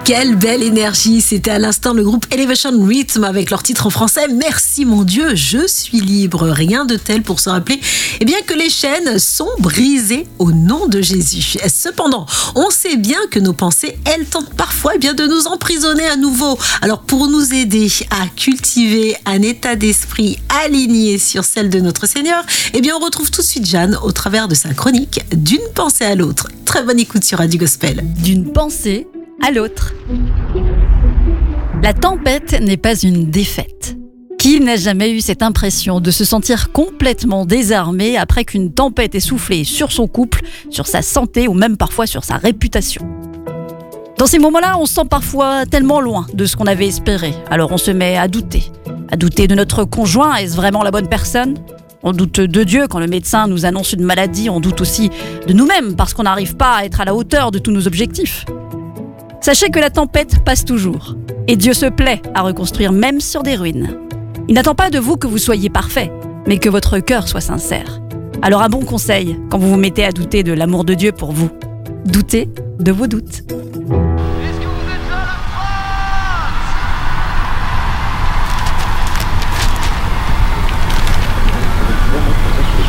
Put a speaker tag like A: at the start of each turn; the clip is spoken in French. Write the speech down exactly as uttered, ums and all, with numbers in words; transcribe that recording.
A: Quelle belle énergie, c'était à l'instant le groupe Elevation Rhythm avec leur titre en français « Merci mon Dieu, je suis libre ». Rien de tel pour se rappeler eh bien, que les chaînes sont brisées au nom de Jésus. Cependant, on sait bien que nos pensées, elles tentent parfois eh bien, de nous emprisonner à nouveau. Alors pour nous aider à cultiver un état d'esprit aligné sur celle de notre Seigneur, eh bien, on retrouve tout de suite Jeanne au travers de sa chronique « D'une pensée à l'autre ». Très bonne écoute sur Radio Gospel.
B: D'une pensée à l'autre. La tempête n'est pas une défaite. Qui n'a jamais eu cette impression de se sentir complètement désarmé après qu'une tempête ait soufflé sur son couple, sur sa santé ou même parfois sur sa réputation ? Dans ces moments-là, on se sent parfois tellement loin de ce qu'on avait espéré. Alors on se met à douter. À douter de notre conjoint, est-ce vraiment la bonne personne ? On doute de Dieu quand le médecin nous annonce une maladie. On doute aussi de nous-mêmes parce qu'on n'arrive pas à être à la hauteur de tous nos objectifs. Sachez que la tempête passe toujours. Et Dieu se plaît à reconstruire même sur des ruines. Il n'attend pas de vous que vous soyez parfait, mais que votre cœur soit sincère. Alors un bon conseil quand vous vous mettez à douter de l'amour de Dieu pour vous. Doutez de vos doutes.